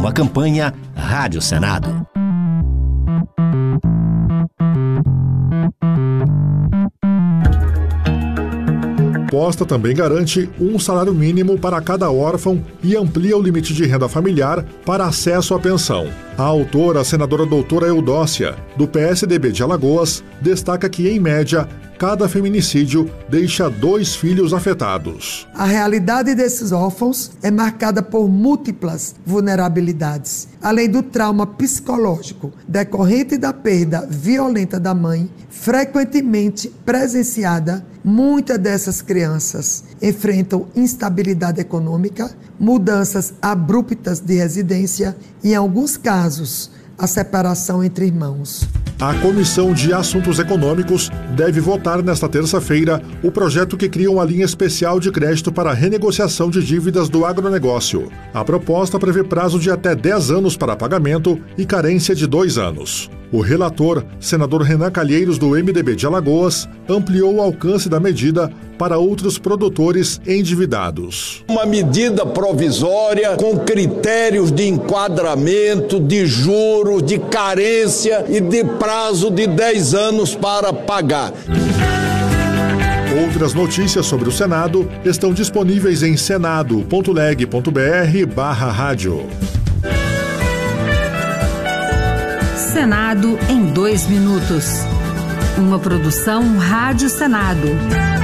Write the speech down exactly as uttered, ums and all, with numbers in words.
Uma campanha Rádio Senado. A proposta também garante um salário mínimo para cada órfão e amplia o limite de renda familiar para acesso à pensão. A autora, a senadora doutora Eudócia, do P S D B de Alagoas, destaca que, em média, cada feminicídio deixa dois filhos afetados. A realidade desses órfãos é marcada por múltiplas vulnerabilidades. Além do trauma psicológico decorrente da perda violenta da mãe, frequentemente presenciada, muitas dessas crianças enfrentam instabilidade econômica, mudanças abruptas de residência e, em alguns casos, a separação entre irmãos. A Comissão de Assuntos Econômicos deve votar nesta terça-feira o projeto que cria uma linha especial de crédito para a renegociação de dívidas do agronegócio. A proposta prevê prazo de até dez anos para pagamento e carência de dois anos. O relator, senador Renan Calheiros, do M D B de Alagoas, ampliou o alcance da medida para outros produtores endividados. Uma medida provisória com critérios de enquadramento, de juros, de carência e de prazo de dez anos para pagar. Outras notícias sobre o Senado estão disponíveis em senado ponto leg ponto br barra rádio. Senado em dois minutos. Uma produção Rádio Senado.